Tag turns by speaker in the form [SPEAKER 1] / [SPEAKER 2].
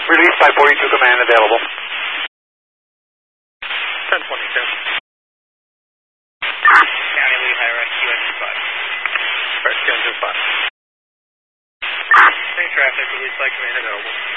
[SPEAKER 1] Release 542 command available.
[SPEAKER 2] 1022. County lead high right QN25. Right, QN25. Same traffic, release by command available.